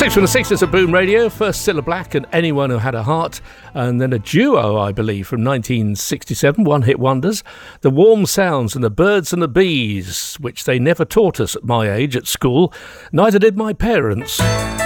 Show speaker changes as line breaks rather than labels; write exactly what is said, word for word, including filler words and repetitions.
Classics from the sixties at Boom Radio. First Cilla Black and Anyone Who Had a Heart, and then a duo, I believe, from nineteen sixty-seven, one-hit wonders. The Warm Sounds and the Birds and the Bees, which they never taught us at my age at school. Neither did my parents.